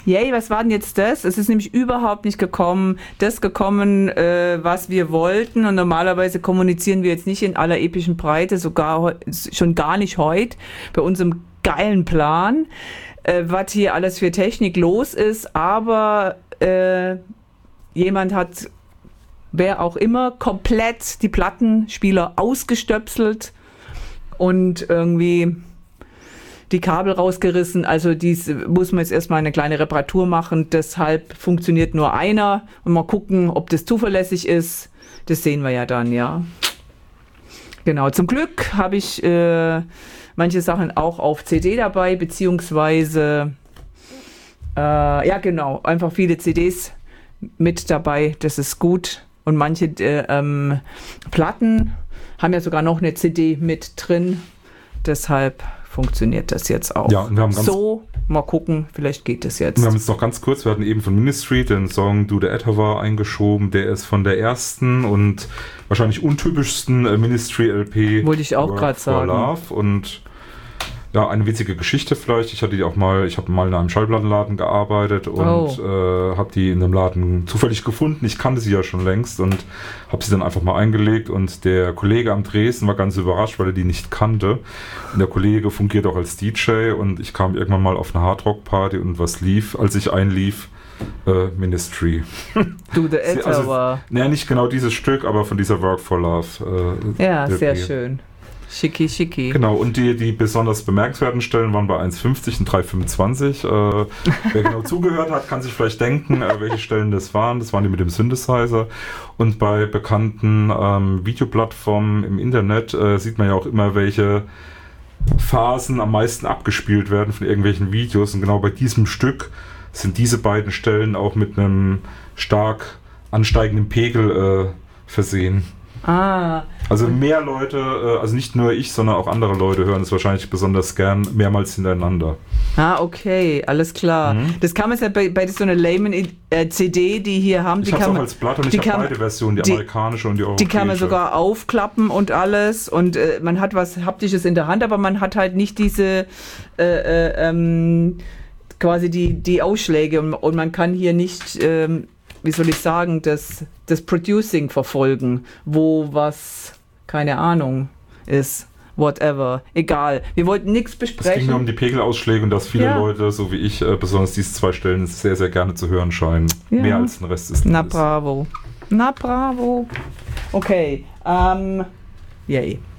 yay, was war denn jetzt das? Es ist nämlich überhaupt nicht gekommen, was wir wollten. Und normalerweise kommunizieren wir jetzt nicht in aller epischen Breite, sogar schon gar nicht heute, bei unserem geilen Plan, was hier alles für Technik los ist. Aber jemand hat, wer auch immer, komplett die Plattenspieler ausgestöpselt und irgendwie die Kabel rausgerissen, also dies muss man jetzt erstmal eine kleine Reparatur machen, deshalb funktioniert nur einer und mal gucken, ob das zuverlässig ist, das sehen wir ja dann, ja. Genau, zum Glück habe ich manche Sachen auch auf CD dabei, beziehungsweise ja genau, einfach viele CDs mit dabei, das ist gut und manche Platten haben ja sogar noch eine CD mit drin, deshalb funktioniert das jetzt auch. Ja, und wir haben mal gucken, vielleicht geht es jetzt. Wir haben jetzt noch ganz kurz, wir hatten eben von Ministry den Song Do the Etava eingeschoben, der ist von der ersten und wahrscheinlich untypischsten Ministry-LP. Wollte ich auch gerade sagen. Love. Und ja, eine witzige Geschichte vielleicht. Ich habe mal in einem Schallplattenladen gearbeitet und habe die in einem Laden zufällig gefunden. Ich kannte sie ja schon längst und habe sie dann einfach mal eingelegt und der Kollege am Dresden war ganz überrascht, weil er die nicht kannte. Und der Kollege fungiert auch als DJ und ich kam irgendwann mal auf eine Hardrock-Party und was lief, als ich einlief, Ministry. Do the Etava. Naja, nicht genau dieses Stück, aber von dieser Work for Love. Ja, sehr schön. Schicki, schicki. Genau, und die besonders bemerkenswerten Stellen waren bei 1,50 und 3,25. Wer genau zugehört hat, kann sich vielleicht denken, welche Stellen das waren. Das waren die mit dem Synthesizer. Und bei bekannten Videoplattformen im Internet sieht man ja auch immer, welche Phasen am meisten abgespielt werden von irgendwelchen Videos. Und genau bei diesem Stück sind diese beiden Stellen auch mit einem stark ansteigenden Pegel versehen. Also mehr Leute, also nicht nur ich, sondern auch andere Leute hören es wahrscheinlich besonders gern mehrmals hintereinander. Okay, alles klar. Das kann man ja bei so einer Layman-CD, die hier haben. Ich habe es auch als Blatt und ich habe beide Versionen, die amerikanische und die europäische. Die kann man sogar aufklappen und alles und man hat was Haptisches in der Hand, aber man hat halt nicht diese quasi die Ausschläge und man kann hier nicht wie soll ich sagen, das Producing verfolgen, wo was, keine Ahnung, ist, whatever, egal. Wir wollten nichts besprechen. Es ging nur um die Pegelausschläge und dass viele Leute, so wie ich, besonders diese zwei Stellen sehr, sehr gerne zu hören scheinen. Ja. Mehr als den Rest des Liedes. Na bravo. Okay, yay.